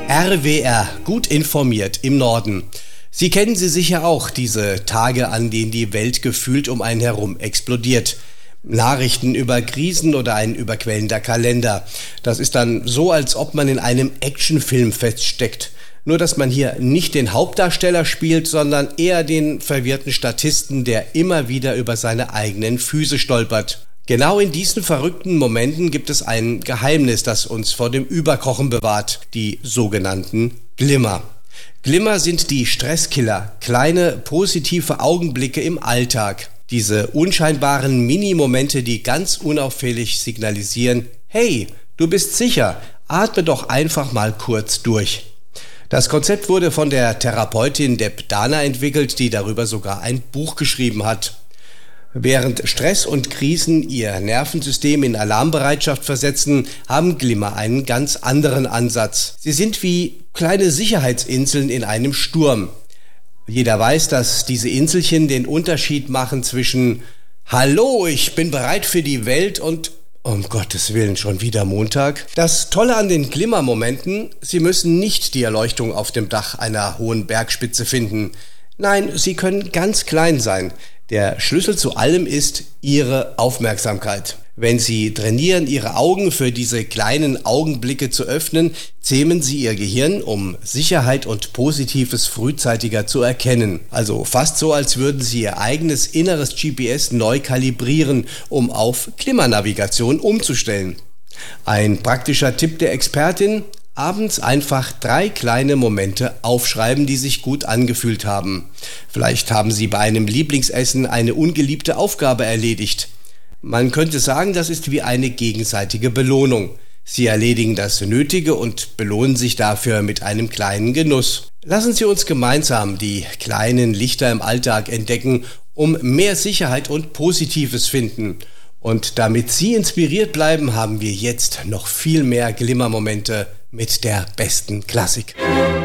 RWR, gut informiert im Norden. Sie kennen sie sicher auch, diese Tage, an denen die Welt gefühlt um einen herum explodiert. Nachrichten über Krisen oder ein überquellender Kalender. Das ist dann so, als ob man in einem Actionfilm feststeckt. Nur, dass man hier nicht den Hauptdarsteller spielt, sondern eher den verwirrten Statisten, der immer wieder über seine eigenen Füße stolpert. Genau in diesen verrückten Momenten gibt es ein Geheimnis, das uns vor dem Überkochen bewahrt, die sogenannten Glimmer. Glimmer sind die Stresskiller, kleine positive Augenblicke im Alltag. Diese unscheinbaren Minimomente, die ganz unauffällig signalisieren, hey, du bist sicher, atme doch einfach mal kurz durch. Das Konzept wurde von der Therapeutin Deb Dana entwickelt, die darüber sogar ein Buch geschrieben hat. Während Stress und Krisen ihr Nervensystem in Alarmbereitschaft versetzen, haben Glimmer einen ganz anderen Ansatz. Sie sind wie kleine Sicherheitsinseln in einem Sturm. Jeder weiß, dass diese Inselchen den Unterschied machen zwischen »Hallo, ich bin bereit für die Welt« und »Um Gottes Willen, schon wieder Montag«. Das Tolle an den Glimmermomenten, sie müssen nicht die Erleuchtung auf dem Dach einer hohen Bergspitze finden. Nein, sie können ganz klein sein. Der Schlüssel zu allem ist Ihre Aufmerksamkeit. Wenn Sie trainieren, Ihre Augen für diese kleinen Augenblicke zu öffnen, zähmen Sie Ihr Gehirn, um Sicherheit und Positives frühzeitiger zu erkennen. Also fast so, als würden Sie Ihr eigenes inneres GPS neu kalibrieren, um auf Klimmernavigation umzustellen. Ein praktischer Tipp der Expertin: abends einfach 3 kleine Momente aufschreiben, die sich gut angefühlt haben. Vielleicht haben Sie bei einem Lieblingsessen eine ungeliebte Aufgabe erledigt. Man könnte sagen, das ist wie eine gegenseitige Belohnung. Sie erledigen das Nötige und belohnen sich dafür mit einem kleinen Genuss. Lassen Sie uns gemeinsam die kleinen Lichter im Alltag entdecken, um mehr Sicherheit und Positives finden. Und damit Sie inspiriert bleiben, haben wir jetzt noch viel mehr Glimmermomente mit der besten Klassik.